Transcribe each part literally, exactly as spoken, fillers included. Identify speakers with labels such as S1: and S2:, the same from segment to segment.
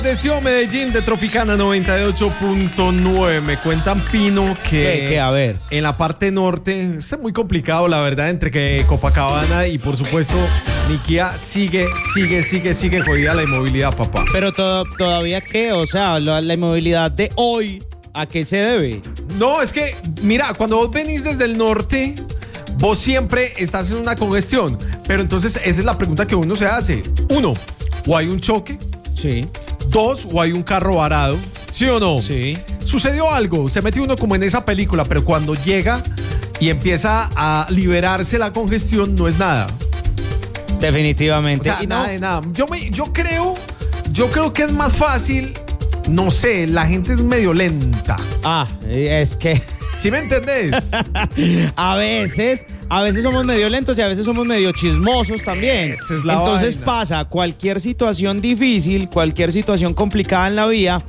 S1: Atención, Medellín de Tropicana noventa y ocho punto nueve. Me cuentan, Pino, que
S2: ¿Qué, qué? A ver.
S1: en la parte norte está muy complicado, la verdad, entre que Copacabana y, por supuesto, Niquía sigue, sigue, sigue, sigue jodida la inmovilidad, papá.
S2: Pero to- todavía qué, o sea, la, la inmovilidad de hoy, ¿a qué se debe?
S1: No, es que, mira, cuando vos venís desde el norte, vos siempre estás en una congestión. Pero entonces esa es la pregunta que uno se hace. Uno, o hay un choque.
S2: Sí.
S1: Dos, o hay un carro varado. ¿Sí o no?
S2: Sí.
S1: Sucedió algo, se metió uno como en esa película, pero cuando llega y empieza a liberarse la congestión, no es nada.
S2: Definitivamente.
S1: O sea,
S2: Y no-
S1: nada de nada. Yo, me, yo creo, yo creo que es más fácil, no sé, la gente es medio lenta.
S2: Ah, es que
S1: ¿Sí me entendés?
S2: a veces, a veces somos medio lentos y a veces somos medio chismosos también.
S1: Esa es la
S2: Entonces
S1: vaina.
S2: pasa cualquier situación difícil, cualquier situación complicada en la vía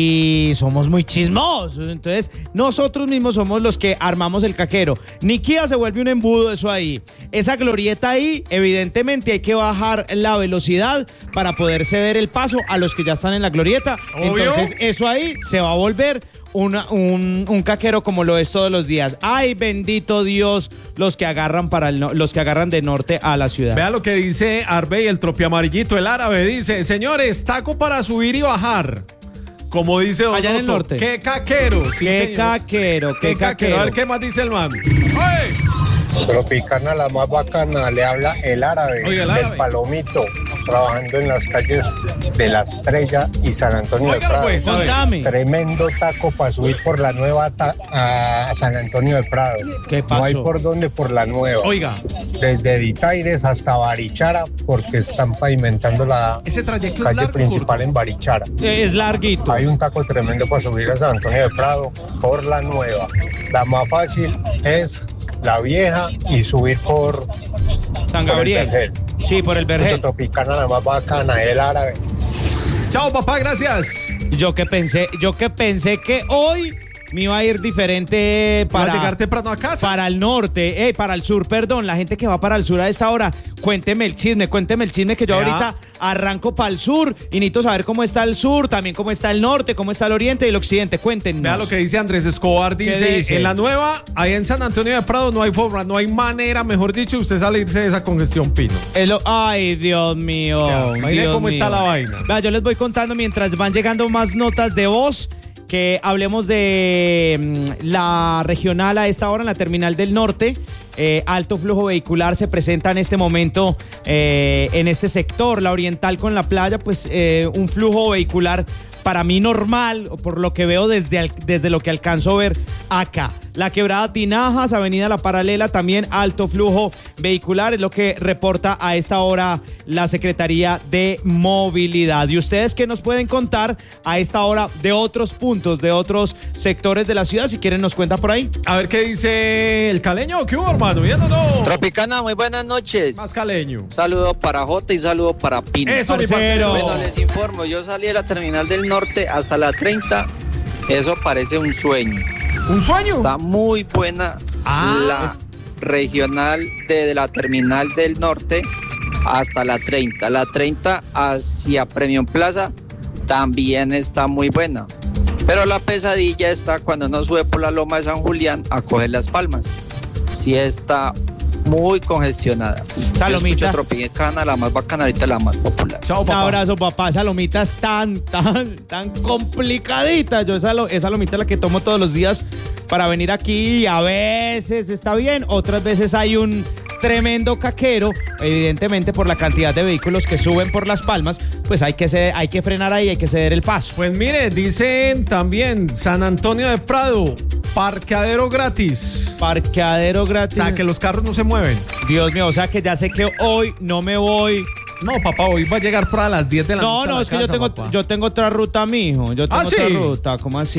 S2: y somos muy chismosos. Entonces nosotros mismos somos los que armamos el caquero. Niquía se vuelve un embudo eso ahí. Esa glorieta ahí, evidentemente hay que bajar la velocidad para poder ceder el paso a los que ya están en la glorieta.
S1: Obvio.
S2: Entonces eso ahí se va a volver Una, un, un caquero como lo es todos los días. Ay, bendito Dios, los que agarran para el no- los que agarran de norte a la ciudad.
S1: Vea lo que dice Arbey, el tropiamarillito, el árabe. Dice, señores, taco para subir y bajar. Como dice Don
S2: Allá en el
S1: Otto,
S2: norte.
S1: ¡Qué caquero! Sí,
S2: qué
S1: señor.
S2: caquero, qué,
S1: ¡Qué caquero! A ver, ¿qué más dice el man? ¡Ay!
S3: Tropicana, la más bacana, le habla el árabe,
S1: Oiga, el
S3: del
S1: árabe.
S3: Palomito, trabajando en las calles de La Estrella y San Antonio de
S1: Óigalo,
S3: Prado.
S1: pues, a ver.
S2: Contame.
S3: Tremendo taco para subir por la nueva ta- a San Antonio de Prado.
S2: ¿Qué pasó?
S3: No hay por dónde por la nueva.
S1: Oiga,
S3: Desde Ditaires hasta Barichara, porque están pavimentando la
S1: ese trayecto es
S3: calle
S1: largo,
S3: principal
S1: corto.
S3: en Barichara.
S2: Eh, Es larguito.
S3: Hay un taco tremendo para subir a San Antonio de Prado por la nueva. La más fácil es la vieja y subir por,
S2: San
S3: por el
S2: Gabriel.
S3: Vergel.
S2: Sí, por el Vergel.
S3: Tropicana, la más bacana, el árabe.
S1: Chao, papá, gracias.
S2: Yo que pensé, yo que pensé que hoy me iba a ir diferente
S1: Para
S2: para
S1: llegar temprano a casa.
S2: para el norte, eh, para el sur, perdón, la gente que va para el sur a esta hora, cuénteme el chisme, cuénteme el chisme que yo
S1: Vea.
S2: ahorita arranco para el sur y necesito saber cómo está el sur, también cómo está el norte, cómo está el oriente y el occidente, cuéntenos.
S1: Vea lo que dice Andrés Escobar, dice,
S2: dice?
S1: en la nueva, ahí en San Antonio de Prado no hay forma, no hay manera, mejor dicho, usted salirse de esa congestión, Pino.
S2: Es lo- ay, Dios mío.
S1: Ya, imagine
S2: Dios
S1: cómo está
S2: mío.
S1: la vaina.
S2: Vea, yo les voy contando mientras van llegando más notas de voz. Que hablemos de mm, la regional a esta hora en la terminal del norte. Eh, alto flujo vehicular se presenta en este momento eh, en este sector, la oriental con la playa, pues eh, un flujo vehicular para mí normal, por lo que veo desde, al- desde lo que alcanzo a ver acá. La Quebrada Tinajas, Avenida La Paralela, también alto flujo vehicular, es lo que reporta a esta hora la Secretaría de Movilidad. ¿Y ustedes qué nos pueden contar a esta hora de otros puntos, de otros sectores de la ciudad? Si quieren nos cuenta por ahí.
S1: A ver qué dice el caleño, ¿qué hubo, hermano? ¿Bien o no?
S4: Tropicana, muy buenas noches.
S1: Más caleño.
S4: Saludo para Jota y saludo para Pino.
S1: Eso, mi
S2: Parcero.
S1: parcero.
S4: Bueno, les informo, yo salí de la terminal del norte hasta la treinta. Eso parece un sueño.
S1: ¿Un sueño?
S4: Está muy buena
S1: Ah,
S4: la regional de la terminal del norte hasta la treinta. La treinta hacia Premium Plaza también está muy buena. Pero la pesadilla está cuando uno sube por la loma de San Julián a coger Las Palmas. Sí está muy congestionada.
S2: Salomita.
S4: Yo escucho Tropicana, la más bacana, ahorita la más popular.
S1: Chao,
S2: Un
S1: papá.
S2: abrazo, papá. Esa lomita es tan, tan, tan complicadita. Yo esa, lo- esa lomita es la que tomo todos los días para venir aquí y a veces está bien, otras veces hay un tremendo caquero, evidentemente por la cantidad de vehículos que suben por Las Palmas, pues hay que, ceder- hay que frenar ahí, hay que ceder el paso.
S1: Pues mire, dicen también San Antonio de Prado, parqueadero gratis.
S2: Parqueadero
S1: O
S2: gratis.
S1: sea, que los carros no se mueven.
S2: Dios mío, o sea que ya sé que hoy no me voy.
S1: No, papá, hoy va a llegar por a las diez de la
S2: No,
S1: noche a
S2: no,
S1: la
S2: es que yo
S1: casa,
S2: tengo,
S1: papá.
S2: yo tengo otra ruta, mijo. Yo tengo
S1: ¿Ah,
S2: otra
S1: sí?
S2: ruta, ¿cómo así?
S1: O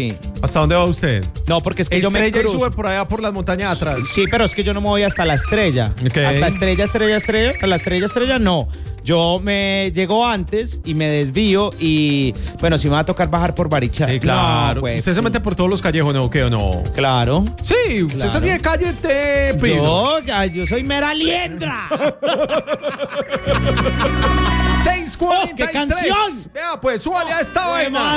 S1: ¿Hasta dónde va usted?
S2: No, porque es que yo me
S1: Estrella y
S2: cruzo.
S1: sube por allá por las montañas atrás.
S2: Sí, pero es que yo no me voy hasta la estrella.
S1: Ok.
S2: Hasta estrella, estrella, estrella. A la estrella, estrella, no. Yo me llego antes y me desvío y, bueno, si me va a tocar bajar por Barichara.
S1: Sí, claro.
S2: No, pues,
S1: ¿Usted se mete por todos los callejones o qué o no?
S2: Claro.
S1: Sí, usted es así de calle de Pino.
S2: Yo, ay, yo soy mera liendra.
S1: seis cuarenta y tres.
S2: ¡Oh, qué canción!
S1: Vea, pues, súbale a esta vaina.